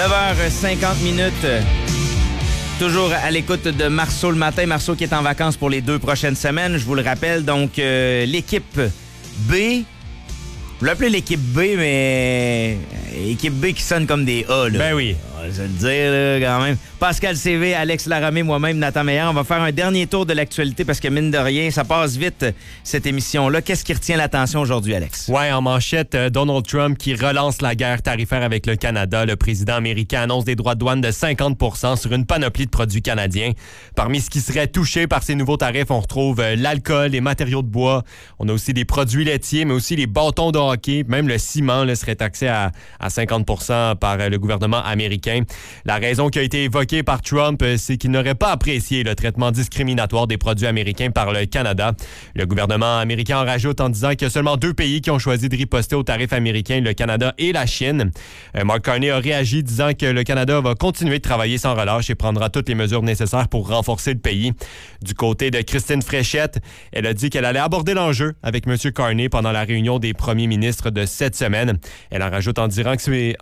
9h50. Toujours à l'écoute de Marceau le matin. Marceau qui est en vacances pour les 2 prochaines semaines. Je vous le rappelle, donc l'équipe B. Vous l'appelez l'équipe B, mais équipe B qui sonne comme des A. Là. Ben oui. On va se le dire là, quand même. Pascal CV, Alex Laramé, moi-même, Nathan Meillard. On va faire un dernier tour de l'actualité parce que mine de rien, ça passe vite cette émission-là. Qu'est-ce qui retient l'attention aujourd'hui, Alex? Ouais, en manchette, Donald Trump qui relance la guerre tarifaire avec le Canada. Le président américain annonce des droits de douane de 50 % sur une panoplie de produits canadiens. Parmi ce qui serait touché par ces nouveaux tarifs, on retrouve l'alcool, les matériaux de bois. On a aussi des produits laitiers, mais aussi les bâtons de hockey. Même le ciment là, serait taxé à 50 % par le gouvernement américain. La raison qui a été évoquée par Trump, c'est qu'il n'aurait pas apprécié le traitement discriminatoire des produits américains par le Canada. Le gouvernement américain en rajoute en disant qu'il y a seulement 2 pays qui ont choisi de riposter aux tarifs américains, le Canada et la Chine. Mark Carney a réagi disant que le Canada va continuer de travailler sans relâche et prendra toutes les mesures nécessaires pour renforcer le pays. Du côté de Christine Fréchette, elle a dit qu'elle allait aborder l'enjeu avec M. Carney pendant la réunion des premiers ministres de cette semaine. Elle en rajoute en disant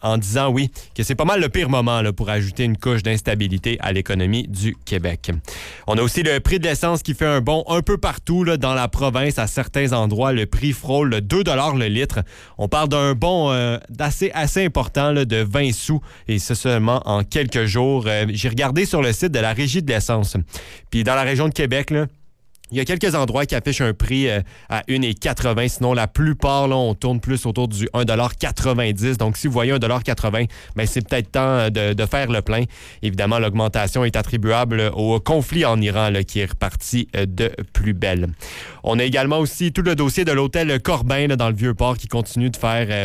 que c'est pas mal le pire moment là, pour ajouter une couche d'instabilité à l'économie du Québec. On a aussi le prix de l'essence qui fait un bond un peu partout là, dans la province. À certains endroits, le prix frôle le 2 $ le litre. On parle d'un bond assez important là, de 20 sous et c'est seulement en quelques jours. J'ai regardé sur le site de la Régie de l'essence. Puis dans la région de Québec, là, il y a quelques endroits qui affichent un prix à 1,80 $. Sinon, la plupart, là, on tourne plus autour du 1,90 $. Donc, si vous voyez 1,80 $, ben, c'est peut-être temps de faire le plein. Évidemment, l'augmentation est attribuable au conflit en Iran là, qui est reparti de plus belle. On a également aussi tout le dossier de l'hôtel Corbin là, dans le Vieux-Port qui continue de faire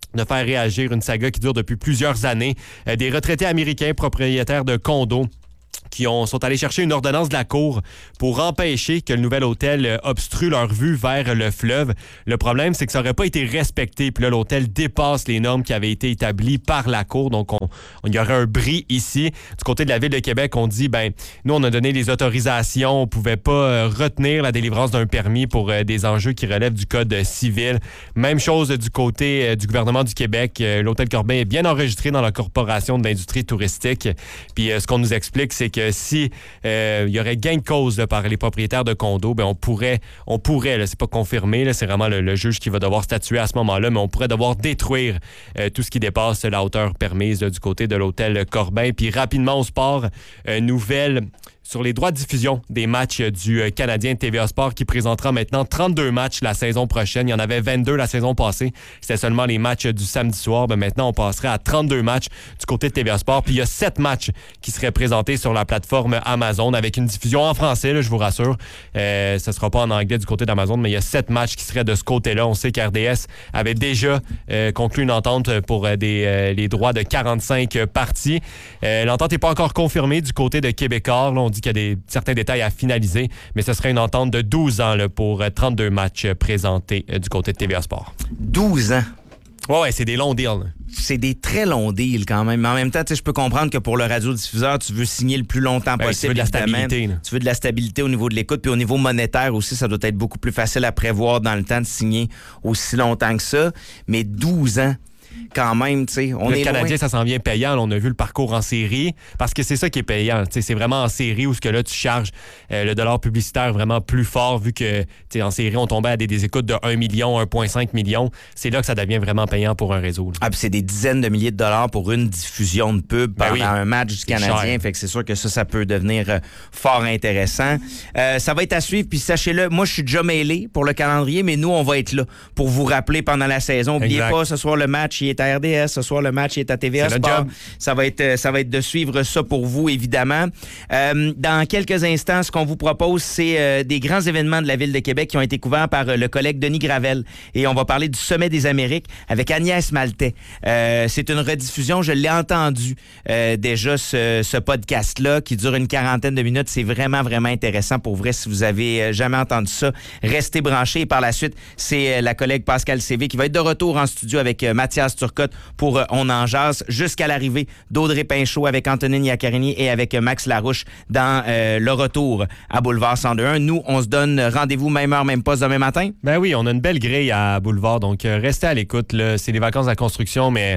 réagir une saga qui dure depuis plusieurs années. Des retraités américains propriétaires de condos qui sont allés chercher une ordonnance de la Cour pour empêcher que le nouvel hôtel obstrue leur vue vers le fleuve. Le problème, c'est que ça n'aurait pas été respecté. Puis là, l'hôtel dépasse les normes qui avaient été établies par la Cour. Donc, il y aurait un bris ici. Du côté de la Ville de Québec, on dit, nous, on a donné les autorisations. On ne pouvait pas retenir la délivrance d'un permis pour des enjeux qui relèvent du Code civil. Même chose du côté du gouvernement du Québec. L'hôtel Corbin est bien enregistré dans la Corporation de l'industrie touristique. Puis, ce qu'on nous explique, c'est que si il y aurait gain de cause là, par les propriétaires de condos, on pourrait là, c'est pas confirmé, là, c'est vraiment le juge qui va devoir statuer à ce moment-là, mais on pourrait devoir détruire tout ce qui dépasse la hauteur permise là, du côté de l'hôtel Corbin. Puis rapidement au sport, nouvelle sur les droits de diffusion des matchs du Canadien de TVA Sport qui présentera maintenant 32 matchs la saison prochaine. Il y en avait 22 la saison passée. C'était seulement les matchs du samedi soir. Maintenant, on passerait à 32 matchs du côté de TVA Sport. Puis il y a 7 matchs qui seraient présentés sur la plateforme Amazon avec une diffusion en français, là, je vous rassure. Ça ne sera pas en anglais du côté d'Amazon, mais il y a 7 matchs qui seraient de ce côté-là. On sait qu'RDS avait déjà conclu une entente pour les droits de 45 parties. L'entente n'est pas encore confirmée du côté de Québécois. Là, on dit qu'il y a certains détails à finaliser, mais ce serait une entente de 12 ans là, pour 32 matchs présentés du côté de TVA Sport. 12 ans? Ouais, c'est des longs deals. Là. C'est des très longs deals quand même. Mais en même temps, je peux comprendre que pour le radiodiffuseur, tu veux signer le plus longtemps possible. Tu veux de la stabilité. Là. Tu veux de la stabilité au niveau de l'écoute. Puis au niveau monétaire aussi, ça doit être beaucoup plus facile à prévoir dans le temps de signer aussi longtemps que ça. Mais 12 ans... quand même, tu sais, le Canadien, ça s'en vient payant. Là, on a vu le parcours en série, parce que c'est ça qui est payant. C'est vraiment en série où ce que là, tu charges le dollar publicitaire vraiment plus fort, vu que en série, on tombait à des écoutes de 1 million, 1,5 million. C'est là que ça devient vraiment payant pour un réseau. Là. Ah, puis c'est des dizaines de milliers de dollars pour une diffusion de pub pendant un match du Canadien. Fait que c'est sûr que ça peut devenir fort intéressant. Ça va être à suivre, puis sachez-le, moi, je suis déjà mêlé pour le calendrier, mais nous, on va être là pour vous rappeler pendant la saison. N'oubliez pas, ce soir, le match, il est à RDS. Ce soir, le match est à TVA Sport. Ça va être de suivre ça pour vous, évidemment. Dans quelques instants, ce qu'on vous propose, c'est des grands événements de la Ville de Québec qui ont été couverts par le collègue Denis Gravel. Et on va parler du Sommet des Amériques avec Agnès Maltais. C'est une rediffusion, je l'ai entendu déjà, ce podcast-là, qui dure une 40aine de minutes. C'est vraiment, vraiment intéressant. Pour vrai, si vous avez jamais entendu ça, restez branchés. Et par la suite, c'est la collègue Pascal CV qui va être de retour en studio avec Mathias Turcotte pour On en jase jusqu'à l'arrivée d'Audrey Pinchot avec Antonine Iaccarini et avec Max Larouche dans le retour à Boulevard 102.1. Nous, on se donne rendez-vous même heure, même poste demain matin. Ben oui, on a une belle grille à Boulevard, donc restez à l'écoute. Là. C'est les vacances à construction, mais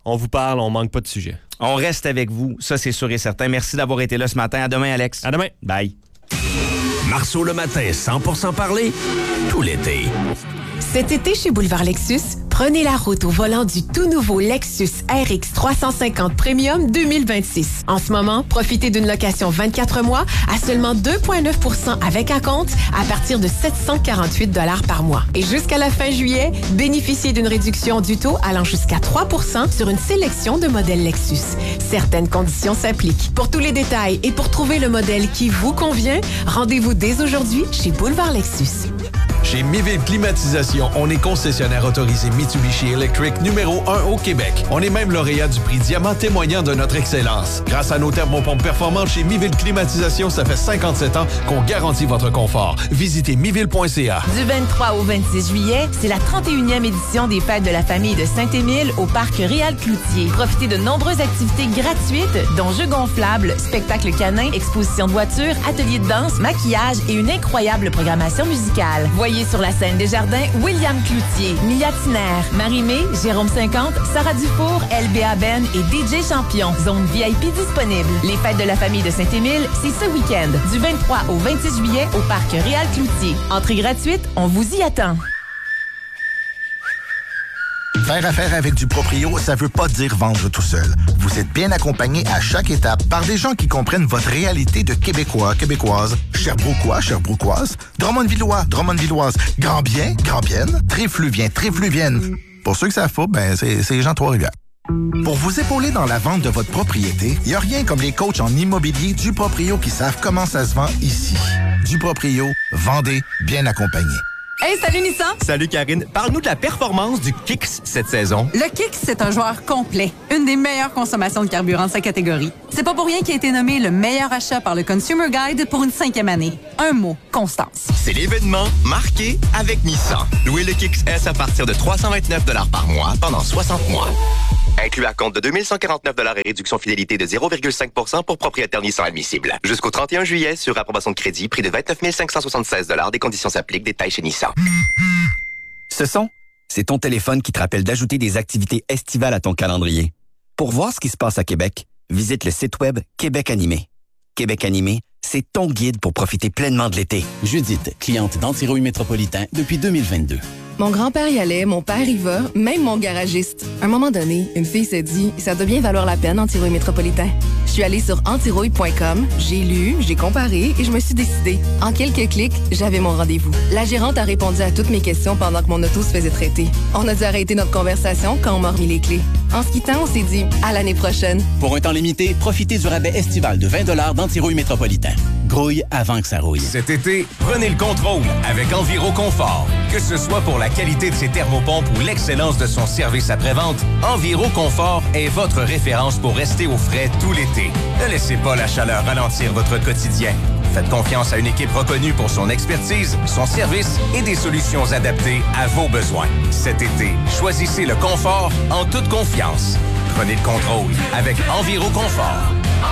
On vous parle, on manque pas de sujet. On reste avec vous, ça c'est sûr et certain. Merci d'avoir été là ce matin. À demain, Alex. À demain. Bye. Marceau le matin, 100% parler, tout l'été. Cet été chez Boulevard Lexus, prenez la route au volant du tout nouveau Lexus RX 350 Premium 2026. En ce moment, profitez d'une location 24 mois à seulement 2,9% avec acompte à partir de 748 $ par mois. Et jusqu'à la fin juillet, bénéficiez d'une réduction du taux allant jusqu'à 3% sur une sélection de modèles Lexus. Certaines conditions s'appliquent. Pour tous les détails et pour trouver le modèle qui vous convient, rendez-vous dès aujourd'hui chez Boulevard Lexus. Chez Miville Climatisation, on est concessionnaire autorisé Mitsubishi Electric numéro 1 au Québec. On est même lauréat du prix Diamant témoignant de notre excellence. Grâce à nos thermopompes performantes chez Miville Climatisation, ça fait 57 ans qu'on garantit votre confort. Visitez miville.ca. Du 23 au 26 juillet, c'est la 31e édition des Fêtes de la famille de Saint-Émile au Parc Réal-Cloutier. Profitez de nombreuses activités gratuites, dont jeux gonflables, spectacles canins, expositions de voitures, ateliers de danse, maquillage et une incroyable programmation musicale. Voyez sur la scène des jardins William Cloutier, Mia Tiner, Marie-Mé, Jérôme 50, Sarah Dufour, LBA Ben et DJ Champion. Zone VIP disponible. Les Fêtes de la famille de Saint-Émile, c'est ce week-end, du 23 au 26 juillet au Parc Réal-Cloutier. Entrée gratuite, on vous y attend. Faire affaire avec du proprio, ça veut pas dire vendre tout seul. Vous êtes bien accompagné à chaque étape par des gens qui comprennent votre réalité de Québécois, Québécoises, Sherbrookeois, Sherbrookeoises, Drummondvillois, Drummondvilloises, Grambiens, Grambiennes, Tréfluviens, Tréfluviennes. Pour ceux que ça faut, c'est les gens de Trois-Rivières. Pour vous épauler dans la vente de votre propriété, il n'y a rien comme les coachs en immobilier du proprio qui savent comment ça se vend ici. Du proprio, vendez bien accompagné. Hey, salut Nissan! Salut Karine. Parle-nous de la performance du Kicks cette saison. Le Kicks, c'est un joueur complet. Une des meilleures consommations de carburant de sa catégorie. C'est pas pour rien qu'il a été nommé le meilleur achat par le Consumer Guide pour une 5e année. Un mot, constance. C'est l'événement marqué avec Nissan. Louez le Kicks S à partir de 329 $ par mois pendant 60 mois. Inclus à compte de 2149 $ et réduction fidélité de 0,5% pour propriétaire Nissan admissible. Jusqu'au 31 juillet, sur approbation de crédit, prix de 29 576 $. Des conditions s'appliquent. Détails chez Nissan. Ce son, c'est ton téléphone qui te rappelle d'ajouter des activités estivales à ton calendrier. Pour voir ce qui se passe à Québec, visite le site web Québec Animé. Québec Animé, c'est ton guide pour profiter pleinement de l'été. Judith, cliente d'Antirouille Métropolitain depuis 2022. Mon grand-père y allait, mon père y va, même mon garagiste. À un moment donné, une fille s'est dit « Ça doit bien valoir la peine, Antirouille Métropolitain ». Je suis allée sur antirouille.com, j'ai lu, j'ai comparé et je me suis décidée. En quelques clics, j'avais mon rendez-vous. La gérante a répondu à toutes mes questions pendant que mon auto se faisait traiter. On a dû arrêter notre conversation quand on m'a remis les clés. En se quittant, on s'est dit « À l'année prochaine ». Pour un temps limité, profitez du rabais estival de 20 $ d'Antirouille Métropolitain. Grouille avant que ça rouille. Cet été, prenez le contrôle avec Enviro Confort. Que ce soit pour la qualité de ses thermopompes ou l'excellence de son service après-vente, Enviro Confort est votre référence pour rester au frais tout l'été. Ne laissez pas la chaleur ralentir votre quotidien. Faites confiance à une équipe reconnue pour son expertise, son service et des solutions adaptées à vos besoins. Cet été, choisissez le confort en toute confiance. Prenez le contrôle avec Enviro Confort.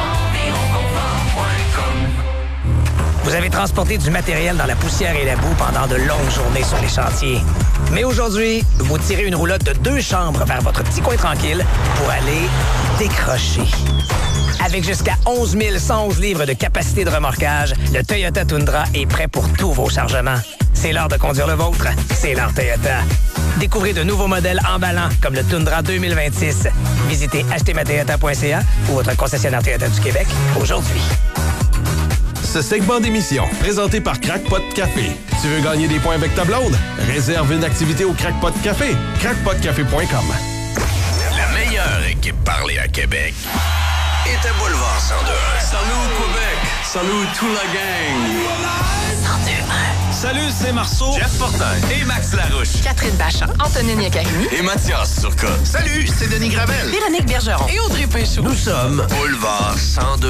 Vous avez transporté du matériel dans la poussière et la boue pendant de longues journées sur les chantiers. Mais aujourd'hui, vous tirez une roulotte de 2 chambres vers votre petit coin tranquille pour aller décrocher. Avec jusqu'à 11 111 livres de capacité de remorquage, le Toyota Tundra est prêt pour tous vos chargements. C'est l'heure de conduire le vôtre. C'est l'heure Toyota. Découvrez de nouveaux modèles emballants comme le Tundra 2026. Visitez achetezmatoyota.ca ou votre concessionnaire Toyota du Québec aujourd'hui. Ce segment d'émission, présenté par Crackpot Café. Tu veux gagner des points avec ta blonde? Réserve une activité au Crackpot Café. crackpotcafé.com. La meilleure équipe parlée à Québec est à Boulevard 102. Salut Québec! Salut tout la gang! 102. Salut, c'est Marceau, Jeff Fortin et Max Larouche. Catherine Bachand, Antonine Yakarini Et Mathias Turcotte. Salut, c'est Denis Gravel. Véronique Bergeron Et Audrey Pinchot. Nous sommes Boulevard 102.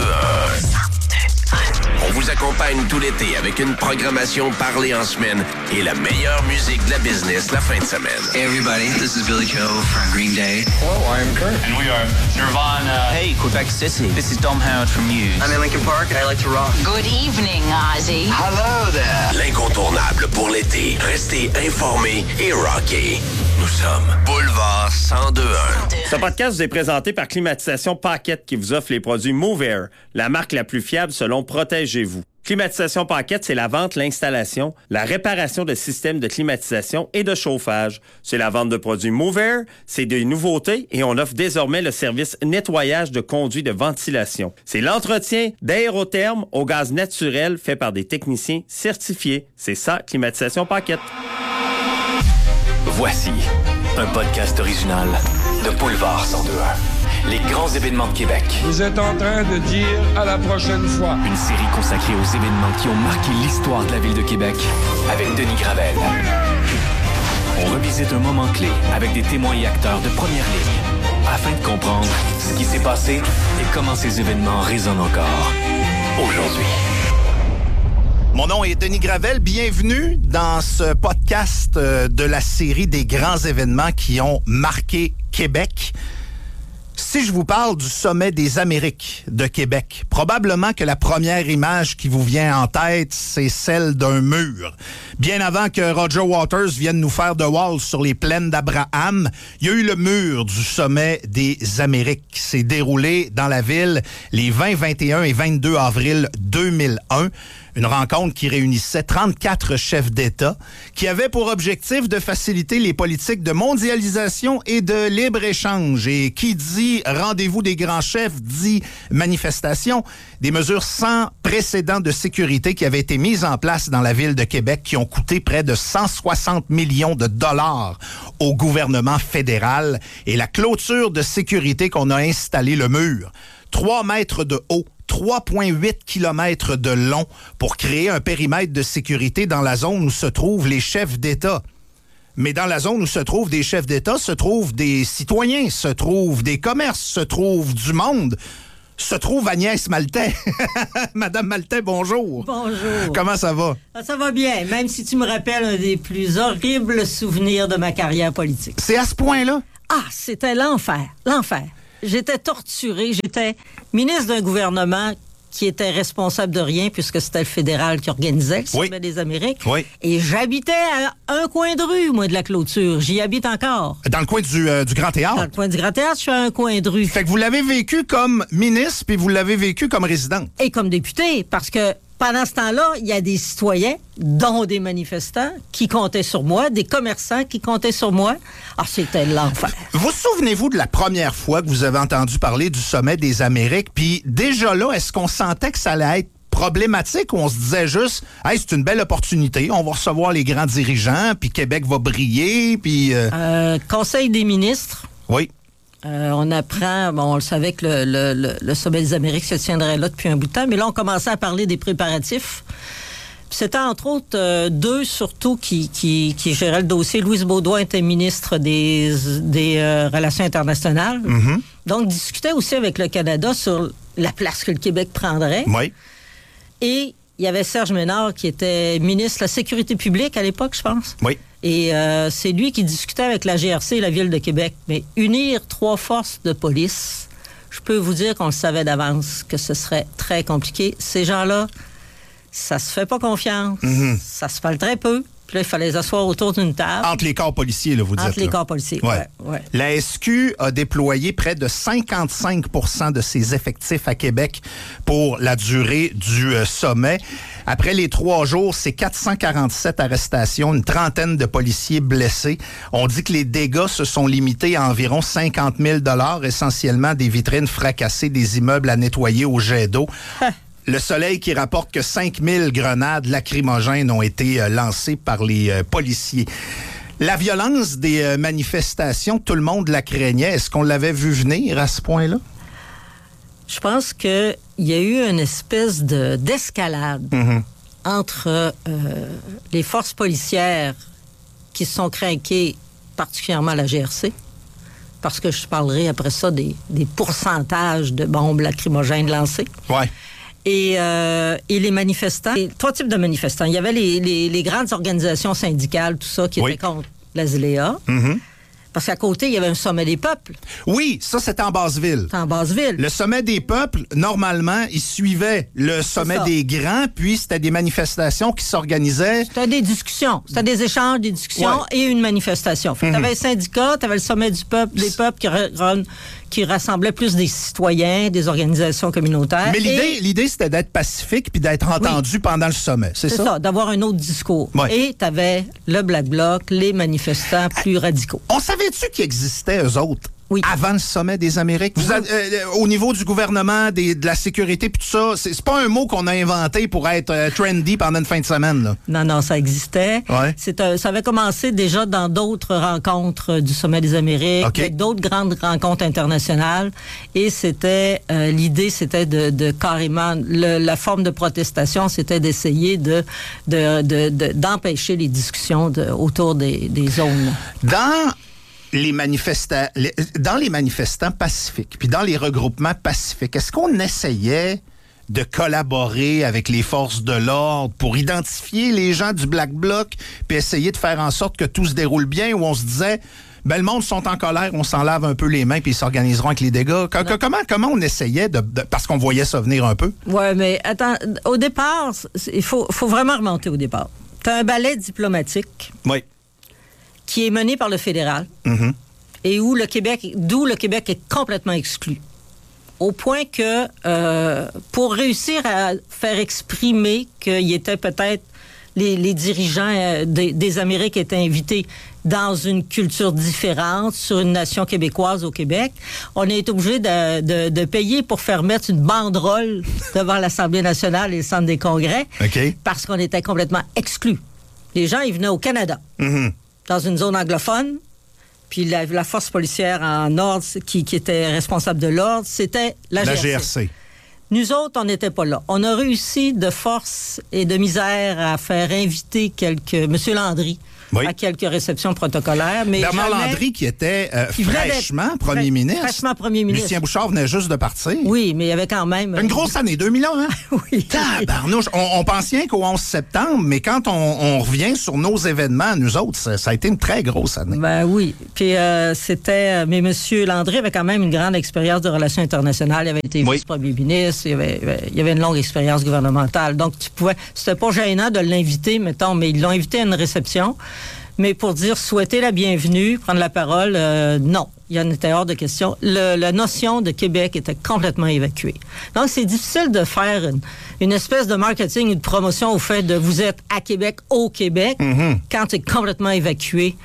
On vous accompagne tout l'été avec une programmation parlée en semaine et la meilleure musique de la business la fin de semaine. Hey everybody, this is Billy Joe from Green Day. Hello, I'm Kurt. And we are Nirvana. Hey, Quebec City. This is Dom Howard from Muse. I'm in Lincoln Park and I like to rock. Good evening, Ozzy. Hello there. L'incontournable pour l'été. Restez informés et rockés. Nous sommes Boulevard 1021. Ce podcast vous est présenté par Climatisation Paquette qui vous offre les produits Move Air, la marque la plus fiable selon Protégez-vous. Climatisation Paquette, c'est la vente, l'installation, la réparation de systèmes de climatisation et de chauffage. C'est la vente de produits Move Air, c'est des nouveautés et on offre désormais le service nettoyage de conduits de ventilation. C'est l'entretien d'aérothermes au gaz naturel fait par des techniciens certifiés. C'est ça, Climatisation Paquette. Voici un podcast original de Boulevard 1021. Les grands événements de Québec. Vous êtes en train de dire à la prochaine fois. Une série consacrée aux événements qui ont marqué l'histoire de la ville de Québec avec Denis Gravel. On revisite un moment clé avec des témoins et acteurs de première ligne afin de comprendre ce qui s'est passé et comment ces événements résonnent encore aujourd'hui. Mon nom est Denis Gravel. Bienvenue dans ce podcast de la série des grands événements qui ont marqué Québec. Si je vous parle du sommet des Amériques de Québec, probablement que la première image qui vous vient en tête, c'est celle d'un mur. Bien avant que Roger Waters vienne nous faire de wall sur les plaines d'Abraham, il y a eu le mur du sommet des Amériques qui s'est déroulé dans la ville les 20, 21 et 22 avril 2001. Une rencontre qui réunissait 34 chefs d'État qui avait pour objectif de faciliter les politiques de mondialisation et de libre-échange. Et qui dit rendez-vous des grands chefs dit manifestation. Des mesures sans précédent de sécurité qui avaient été mises en place dans la ville de Québec qui ont coûté près de 160 millions de dollars au gouvernement fédéral. Et la clôture de sécurité qu'on a installée, le mur, 3 mètres de haut, 3,8 km de long pour créer un périmètre de sécurité dans la zone où se trouvent les chefs d'État. Mais dans la zone où se trouvent des chefs d'État, se trouvent des citoyens, se trouvent des commerces, se trouve du monde. Se trouve Agnès Maltais. Madame Maltais, bonjour. Bonjour. Comment ça va? Ça va bien, même si tu me rappelles un des plus horribles souvenirs de ma carrière politique. C'est à ce point-là? Ah, c'était l'enfer. L'enfer. J'étais torturée. J'étais ministre d'un gouvernement qui était responsable de rien puisque c'était le fédéral qui organisait le sommet des Amériques. Oui. Et j'habitais à un coin de rue, moi, de la clôture. J'y habite encore. Dans le coin du Grand Théâtre? Dans le coin du Grand Théâtre, je suis à un coin de rue. Fait que vous l'avez vécu comme ministre puis vous l'avez vécu comme résidente. Et comme député, parce que pendant ce temps-là, il y a des citoyens, dont des manifestants, qui comptaient sur moi, des commerçants qui comptaient sur moi. Ah, c'était l'enfer. Vous souvenez-vous de la première fois que vous avez entendu parler du sommet des Amériques? Puis déjà là, est-ce qu'on sentait que ça allait être problématique ou on se disait juste « Hey, c'est une belle opportunité, on va recevoir les grands dirigeants, puis Québec va briller, puis... Conseil des ministres. Oui. On apprend, on le savait que le sommet des Amériques se tiendrait là depuis un bout de temps, mais là, on commençait à parler des préparatifs. Puis c'était entre autres deux surtout qui géraient le dossier. Louise Beaudoin était ministre des Relations internationales. Mm-hmm. Donc, discutait aussi avec le Canada sur la place que le Québec prendrait. Oui. Et il y avait Serge Ménard qui était ministre de la Sécurité publique à l'époque, je pense. Oui. Et c'est lui qui discutait avec la GRC et la Ville de Québec. Mais unir 3 forces de police, je peux vous dire qu'on le savait d'avance que ce serait très compliqué. Ces gens-là, ça se fait pas confiance. Mm-hmm. Ça se parle très peu. Puis là, il fallait les asseoir autour d'une table. Entre les corps policiers, là, vous dites. Entre les corps policiers, ouais. Ouais. La SQ a déployé près de 55 % de ses effectifs à Québec pour la durée du sommet. Après les 3 jours, c'est 447 arrestations, une trentaine de policiers blessés. On dit que les dégâts se sont limités à environ 50 000 $, essentiellement des vitrines fracassées, des immeubles à nettoyer au jet d'eau. Le Soleil qui rapporte que 5000 grenades lacrymogènes ont été lancées par les policiers. La violence des manifestations, tout le monde la craignait. Est-ce qu'on l'avait vu venir à ce point-là? Je pense qu'il y a eu une espèce d'escalade entre les forces policières qui se sont craquées, particulièrement la GRC, parce que je parlerai après ça des pourcentages de bombes lacrymogènes lancées. Ouais. Et les manifestants, 3 types de manifestants. Il y avait les grandes organisations syndicales, tout ça, qui étaient contre la ZLEA. Mm-hmm. Parce qu'à côté, il y avait un sommet des peuples. Oui, ça, c'était en Basse-Ville. C'était en Basse-Ville. Le sommet des peuples, normalement, il suivait le sommet des grands, puis c'était des manifestations qui s'organisaient. C'était des discussions. C'était des échanges, des discussions et une manifestation. Fait que t'avais un syndicat, t'avais le sommet des peuples qui rassemblait plus des citoyens, des organisations communautaires. Mais l'idée, c'était d'être pacifique puis d'être entendu pendant le sommet, c'est ça? C'est ça, d'avoir un autre discours. Oui. Et t'avais le Black Bloc, les manifestants plus radicaux. On savait-tu qu'ils existaient, eux autres? Oui. Avant le sommet des Amériques. Au niveau du gouvernement, de la sécurité, puis tout ça, c'est pas un mot qu'on a inventé pour être trendy pendant une fin de semaine, là. Non, ça existait. Ouais. Ça avait commencé déjà dans d'autres rencontres du sommet des Amériques, avec d'autres grandes rencontres internationales. Et l'idée, c'était de carrément, la forme de protestation, c'était d'essayer d'empêcher les discussions autour des zones. Dans les manifestants pacifiques, puis dans les regroupements pacifiques, est-ce qu'on essayait de collaborer avec les forces de l'ordre pour identifier les gens du Black Bloc, puis essayer de faire en sorte que tout se déroule bien, où on se disait, le monde sont en colère, on s'en lave un peu les mains, puis ils s'organiseront avec les dégâts. Comment on essayait parce qu'on voyait ça venir un peu? Oui, mais attends, au départ, il faut vraiment remonter au départ. T'as un ballet diplomatique. Oui. Qui est mené par le fédéral et d'où le Québec est complètement exclu. Au point que pour réussir à faire exprimer qu'il était peut-être les dirigeants des Amériques étaient invités dans une culture différente, sur une nation québécoise au Québec, on a été obligé de payer pour faire mettre une banderole devant l'Assemblée nationale et le Centre des congrès parce qu'on était complètement exclus. Les gens, ils venaient au Canada. Dans une zone anglophone, puis la force policière en ordre qui était responsable de l'ordre, c'était la GRC. Nous autres, on n'était pas là. On a réussi de force et de misère à faire inviter M. Landry à quelques réceptions protocolaires. Mais Bernard Landry, qui était fraîchement premier ministre. Fraîchement premier ministre. Lucien Bouchard venait juste de partir. Oui, mais il y avait quand même... Une grosse année, 2001, hein? Oui. Tabarnouche. On pensait rien qu'au 11 septembre, mais quand on revient sur nos événements, nous autres, ça a été une très grosse année. Ben oui. Puis mais M. Landry avait quand même une grande expérience de relations internationales. Il avait été vice-premier ministre. Il y avait une longue expérience gouvernementale. Donc, c'était pas gênant de l'inviter, mettons, mais ils l'ont invité à une réception. Mais pour dire souhaiter la bienvenue, prendre la parole, non. Il y en était hors de question. La notion de Québec était complètement évacuée. Donc, c'est difficile de faire une espèce de marketing ou de promotion au fait de vous êtes à Québec, au Québec, quand c'est complètement évacué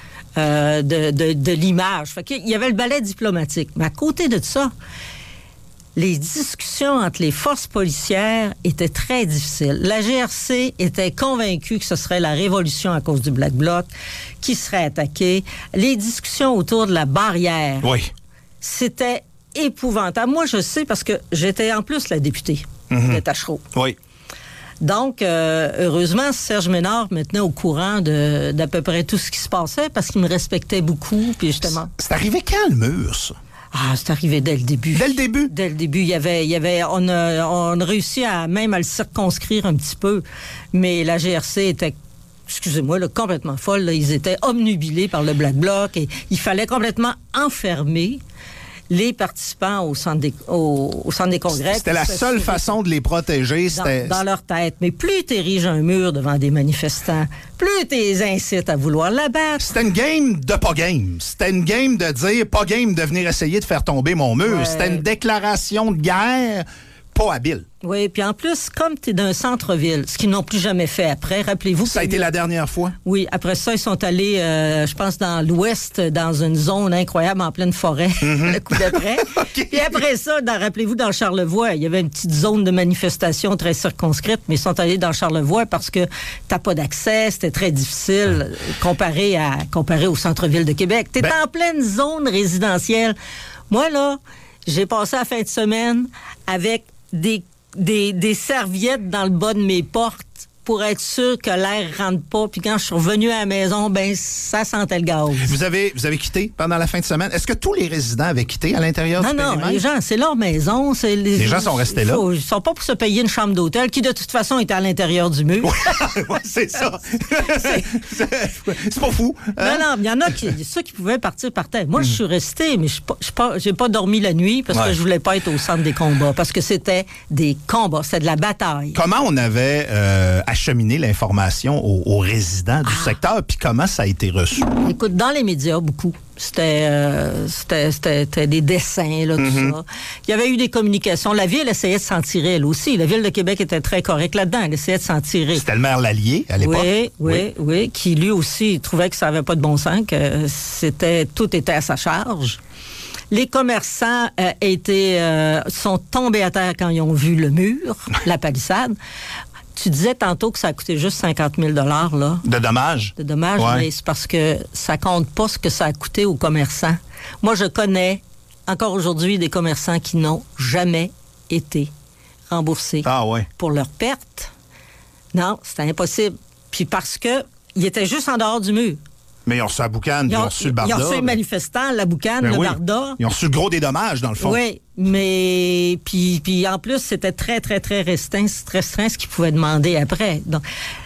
de l'image. Fait qu'il y avait le ballet diplomatique. Mais à côté de ça, les discussions entre les forces policières étaient très difficiles. La GRC était convaincue que ce serait la révolution à cause du Black Bloc qui serait attaqué. Les discussions autour de la barrière, c'était épouvantable. Moi, je sais parce que j'étais en plus la députée de Tachereau. Oui. Donc, heureusement, Serge Ménard me tenait au courant d'à peu près tout ce qui se passait parce qu'il me respectait beaucoup. Puis justement. C'est arrivé quand le mur, ça? Ah, c'est arrivé dès le début. Dès le début? Dès le début. On a réussi même à le circonscrire un petit peu. Mais la GRC était, excusez-moi, complètement folle. Là. Ils étaient obnubilés par le Black Bloc et il fallait complètement enfermer les participants au centre des congrès. C'était la seule façon de les protéger. Dans leur tête. Mais plus tu ériges un mur devant des manifestants, plus tu les incites à vouloir l'abattre. C'était une game de pas game. C'était une game de dire pas game de venir essayer de faire tomber mon mur. Ouais. C'était une déclaration de guerre pas habile. Oui, puis en plus, comme tu es d'un centre-ville, ce qu'ils n'ont plus jamais fait après, rappelez-vous... Ça a été la dernière fois? Oui, après ça, ils sont allés, je pense, dans l'ouest, dans une zone incroyable en pleine forêt, le coup d'après. Puis après ça, rappelez-vous, dans Charlevoix, il y avait une petite zone de manifestation très circonscrite, mais ils sont allés dans Charlevoix parce que t'as pas d'accès, c'était très difficile comparé au centre-ville de Québec. T'es en pleine zone résidentielle. Moi, là, j'ai passé la fin de semaine avec des serviettes dans le bas de mes portes pour être sûr que l'air rentre pas. Puis quand je suis revenu à la maison, ben ça sentait le gaz. Vous avez quitté pendant la fin de semaine. Est-ce que tous les résidents avaient quitté à l'intérieur du périmètre? Non, les gens, c'est leur maison. Les gens sont restés là. Ils sont pas pour se payer une chambre d'hôtel qui, de toute façon, était à l'intérieur du mur. Oui, c'est ça. C'est pas fou. Hein? Non, il y en a ceux qui pouvaient partir partaient. Moi, je suis resté, mais j'ai pas dormi la nuit parce que je voulais pas être au centre des combats. Parce que c'était des combats, c'était de la bataille. Comment on avait acheminé l'information aux résidents du secteur, puis comment ça a été reçu? Écoute, dans les médias, beaucoup. C'était des dessins, là, tout ça. Il y avait eu des communications. La ville essayait de s'en tirer, elle aussi. La Ville de Québec était très correcte là-dedans. Elle essayait de s'en tirer. C'était le maire Lallier, à l'époque? Oui, qui lui aussi trouvait que ça n'avait pas de bon sens, que tout était à sa charge. Les commerçants sont tombés à terre quand ils ont vu le mur, la palissade. Tu disais tantôt que ça a coûté juste 50 000 là. De dommages? De dommages, ouais. Mais c'est parce que ça compte pas ce que ça a coûté aux commerçants. Moi, je connais encore aujourd'hui des commerçants qui n'ont jamais été remboursés pour leurs pertes. Non, c'était impossible. Puis parce que ils étaient juste en dehors du mur. Mais ils ont reçu la boucane, ils ont reçu le barda. Ils ont reçu les manifestants, la boucane, le barda. Ils ont reçu le gros des dommages, dans le fond. Oui, mais puis en plus, c'était très, très, très restreint ce qu'ils pouvaient demander après. Donc,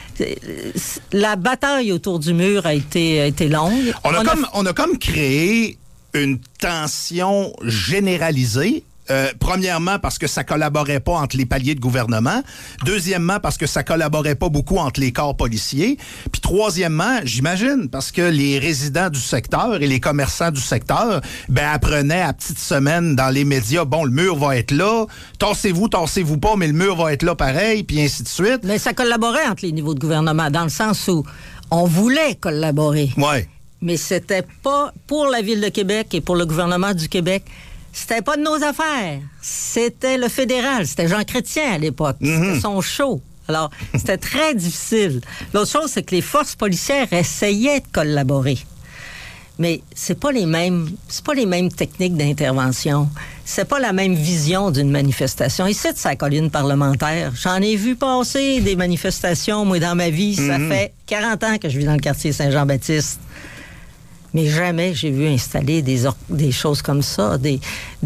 la bataille autour du mur a été longue. On a comme créé une tension généralisée. Premièrement, parce que ça collaborait pas entre les paliers de gouvernement. Deuxièmement, parce que ça collaborait pas beaucoup entre les corps policiers. Puis troisièmement, j'imagine, parce que les résidents du secteur et les commerçants du secteur, apprenaient à petite semaine dans les médias, bon, le mur va être là, tassez-vous pas, mais le mur va être là pareil, puis ainsi de suite. Mais ça collaborait entre les niveaux de gouvernement, dans le sens où on voulait collaborer. Ouais. Mais c'était pas pour la Ville de Québec et pour le gouvernement du Québec. C'était pas de nos affaires. C'était le fédéral. C'était Jean Chrétien à l'époque. C'était son show. Alors, c'était très difficile. L'autre chose, c'est que les forces policières essayaient de collaborer. Mais c'est pas les mêmes techniques d'intervention. C'est pas la même vision d'une manifestation. Ici, c'est la colline parlementaire. J'en ai vu passer des manifestations, moi, dans ma vie. Ça fait 40 ans que je vis dans le quartier Saint-Jean-Baptiste. Mais jamais j'ai vu installer des choses comme ça, des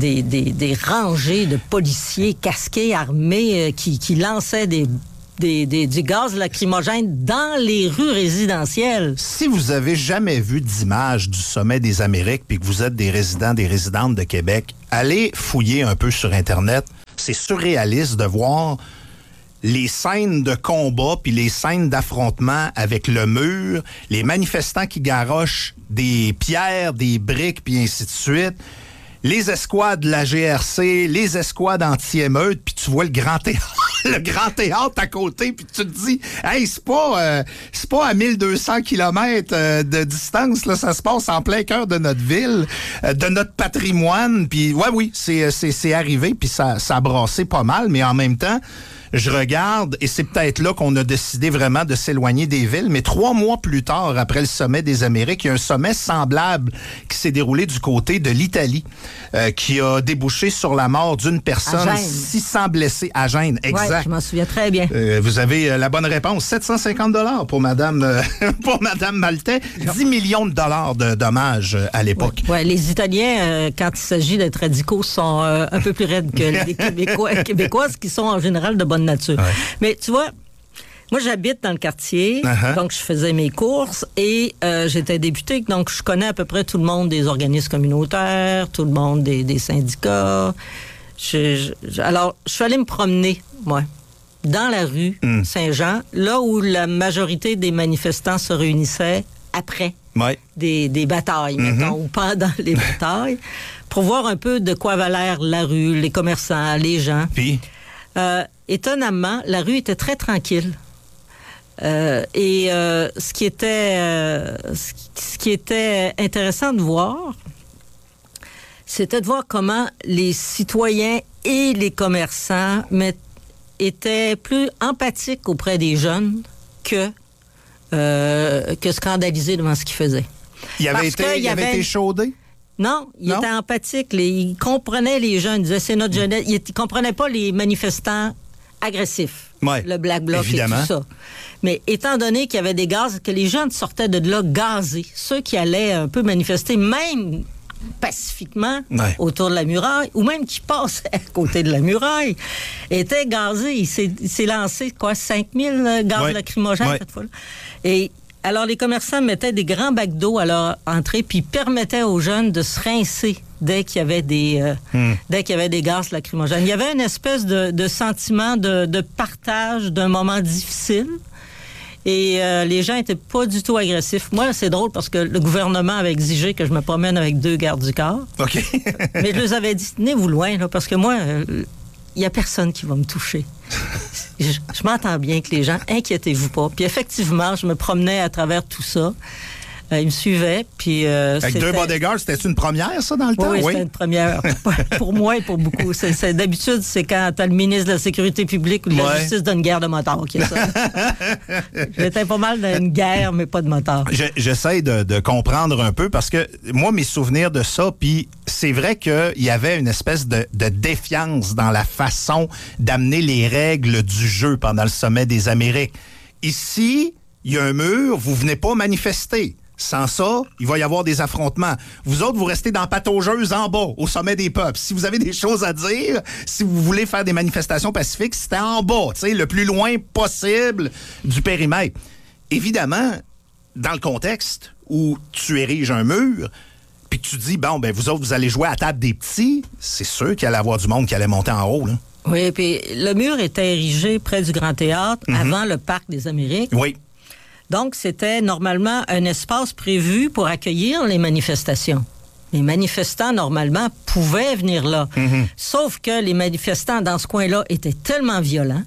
rangées de policiers casqués, armés, qui lançaient du gaz lacrymogène dans les rues résidentielles. Si vous avez jamais vu d'images du sommet des Amériques puis que vous êtes des résidents, des résidentes de Québec, allez fouiller un peu sur Internet. C'est surréaliste de voir les scènes de combat puis les scènes d'affrontement avec le mur, les manifestants qui garochent des pierres, des briques, puis ainsi de suite, les escouades de la GRC, les escouades anti-émeutes, puis tu vois le grand théâtre à côté, puis tu te dis, hey, c'est pas à 1200 km de distance, là, ça se passe en plein cœur de notre ville, de notre patrimoine, puis oui, c'est arrivé, puis ça a brassé pas mal, mais en même temps, je regarde, et c'est peut-être là qu'on a décidé vraiment de s'éloigner des villes, mais 3 mois plus tard, après le sommet des Amériques, il y a un sommet semblable qui s'est déroulé du côté de l'Italie, qui a débouché sur la mort d'une personne, 600 blessés à Gênes. Exact. Oui, je m'en souviens très bien. Vous avez la bonne réponse. 750 $ pour Madame Maltais. 10 millions de dollars de dommages à l'époque. Oui, les Italiens, quand il s'agit d'être radicaux, sont un peu plus raides que les Québécoises qui sont en général de bonne nature. Ouais. Mais tu vois, moi j'habite dans le quartier, donc je faisais mes courses et j'étais députée, donc je connais à peu près tout le monde des organismes communautaires, tout le monde des syndicats. Alors, je suis allée me promener, moi, dans la rue Saint-Jean, là où la majorité des manifestants se réunissaient après des batailles, mettons, ou pendant les batailles, pour voir un peu de quoi avait l'air la rue, les commerçants, les gens. Puis? Étonnamment, la rue était très tranquille. Ce qui était intéressant de voir, c'était de voir comment les citoyens et les commerçants étaient plus empathiques auprès des jeunes que scandalisés devant ce qu'ils faisaient. Il avait été échaudé? Non, il était empathique. Il comprenait les jeunes. Il disait, c'est notre jeunesse. Il comprenait pas les manifestants agressif. Ouais, le Black Bloc évidemment. Et tout ça. Mais étant donné qu'il y avait des gaz, que les jeunes sortaient de là gazés, ceux qui allaient un peu manifester, même pacifiquement autour de la muraille, ou même qui passaient à côté de la muraille, étaient gazés. Il s'est lancé, 5000 gaz lacrymogènes cette fois-là. Et alors, les commerçants mettaient des grands bacs d'eau à leur entrée, puis permettaient aux jeunes de se rincer dès qu'il y avait des gaz lacrymogènes. Il y avait une espèce de sentiment de partage d'un moment difficile. Et les gens n'étaient pas du tout agressifs. Moi, c'est drôle parce que le gouvernement avait exigé que je me promène avec 2 gardes du corps. OK. Mais je leur avais dit, tenez-vous loin, là, parce que moi, il n'y a personne qui va me toucher. Je m'entends bien avec les gens, inquiétez-vous pas. Puis effectivement, je me promenais à travers tout ça. Ils me suivaient, puis... avec 2 bodyguards, c'était une première, ça, dans le temps? Oui, c'était une première. Pour moi et pour beaucoup. D'habitude, c'est quand t'as le ministre de la Sécurité publique ou de la Justice d'une guerre de motards qui a ça. J'étais pas mal dans une guerre, mais pas de motards. J'essaie de comprendre un peu, parce que moi, mes souvenirs de ça, puis c'est vrai qu'il y avait une espèce de défiance dans la façon d'amener les règles du jeu pendant le sommet des Amériques. Ici, il y a un mur, vous venez pas manifester. Sans ça, il va y avoir des affrontements. Vous autres, vous restez dans Pataugeuse en bas, au sommet des peuples. Si vous avez des choses à dire, si vous voulez faire des manifestations pacifiques, c'était en bas, tu sais, le plus loin possible du périmètre. Évidemment, dans le contexte où tu ériges un mur, puis que tu dis, bon, ben vous autres, vous allez jouer à la table des petits, c'est sûr qu'il allait y avoir du monde qui allait monter en haut, là. Oui, puis le mur était érigé près du Grand Théâtre, avant le Parc des Amériques. Oui. Donc, c'était normalement un espace prévu pour accueillir les manifestations. Les manifestants, normalement, pouvaient venir là. Sauf que les manifestants dans ce coin-là étaient tellement violents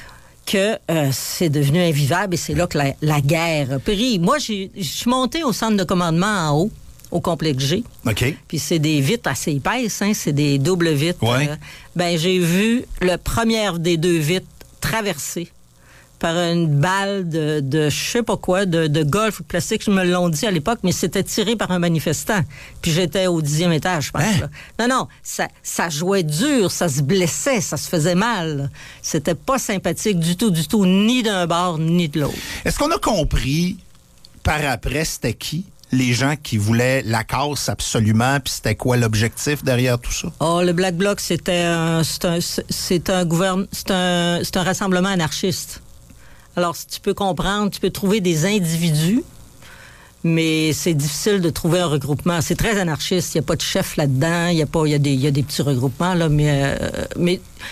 que c'est devenu invivable et c'est là que la guerre a péri. Moi, je suis montée au centre de commandement en haut, au complexe G. OK. Puis c'est des vitres assez épaisses, hein, c'est des doubles vitres. Ouais. J'ai vu la première des 2 vitres traverser par une balle de je sais pas quoi, de golf ou de plastique, je me l'ont dit à l'époque, mais c'était tiré par un manifestant. Puis j'étais au 10e étage, je pense. Là. Non, ça jouait dur, ça se blessait, ça se faisait mal. C'était pas sympathique du tout, ni d'un bord, ni de l'autre. Est-ce qu'on a compris par après c'était qui? Les gens qui voulaient la casse absolument, puis c'était quoi l'objectif derrière tout ça? Oh, le Black Bloc, c'est un rassemblement anarchiste. Alors, si tu peux comprendre, tu peux trouver des individus, mais c'est difficile de trouver un regroupement. C'est très anarchiste. Il n'y a pas de chef là-dedans. Il y a des petits regroupements, là, mais